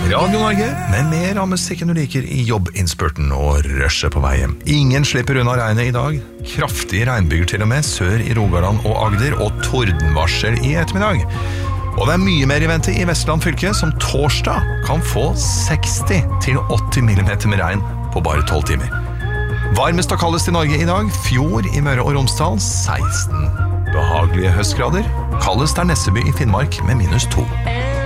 Radio Norge, med mer av musikken du liker I jobbinnspurten og rushet på vei hjem. Ingen slipper unna regnet I dag. Kraftige regnbyger til og med sør I Rogaland og Agder, og tordenvarsel I ettermiddag. Og det mye mer I vente I Vestland fylke, som torsdag kan få 60 til 80 millimeter med regn på bare 12 timer. Varmest og kaldest I Norge I dag, Fjord I Møre og Romsdal, 16 behagelige høstgrader. Kaldest Nesseby I Finnmark med -2.